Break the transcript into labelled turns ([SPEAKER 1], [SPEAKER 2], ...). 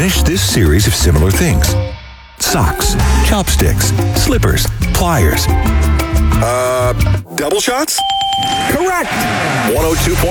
[SPEAKER 1] finish this series of similar things. Socks, chopsticks, slippers, pliers.
[SPEAKER 2] Double shots?
[SPEAKER 1] Correct! 102.9